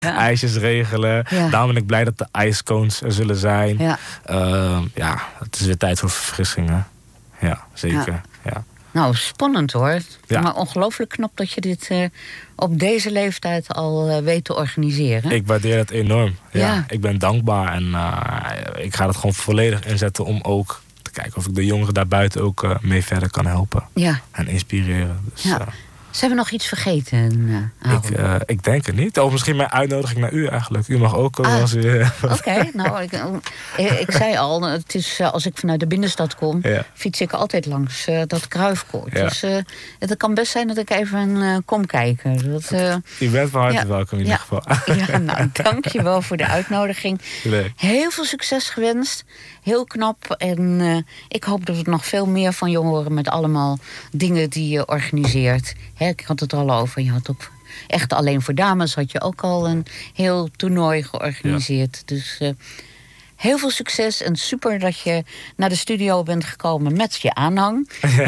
ijsjes regelen. Ja. Daarom ben ik blij dat de ijscones er zullen zijn. Ja. Het is weer tijd voor verfrissingen. Ja, zeker. Ja. Nou, spannend hoor. Ja. Maar ongelooflijk knap dat je dit op deze leeftijd al weet te organiseren. Ik waardeer het enorm. Ja. Ik ben dankbaar en ik ga het gewoon volledig inzetten om ook te kijken of ik de jongeren daarbuiten ook mee verder kan helpen. Ja. En inspireren. Dus, Ja. Zijn we nog iets vergeten, Aaron? ik denk het niet. Of misschien mijn uitnodiging naar u eigenlijk. U mag ook komen als u... Oké, nou, ik zei al, het is, als ik vanuit de binnenstad kom, fiets ik altijd langs dat Kruifkoord. Ja. Dus het kan best zijn dat ik even kom kijken. U bent van harte welkom in ieder geval. Ja, nou, dankjewel voor de uitnodiging. Nee. Heel veel succes gewenst. Heel knap. En ik hoop dat we nog veel meer van je horen met allemaal dingen die je organiseert. Ik had het er al over. Je had ook echt alleen voor dames had je ook al een heel toernooi georganiseerd. Ja. Dus heel veel succes en super dat je naar de studio bent gekomen met je aanhang.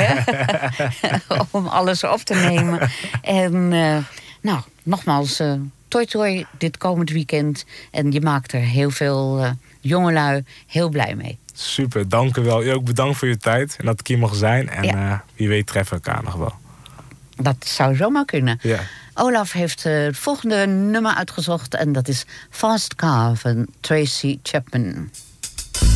Om alles op te nemen. En nou, nogmaals, toi dit komend weekend. En je maakt er heel veel jongelui heel blij mee. Super, dank u wel. U ook bedankt voor uw tijd en dat ik hier mag zijn. En wie weet treffen we elkaar nog wel. Dat zou zomaar kunnen. Ja. Olaf heeft het volgende nummer uitgezocht en dat is Fast Car van Tracy Chapman.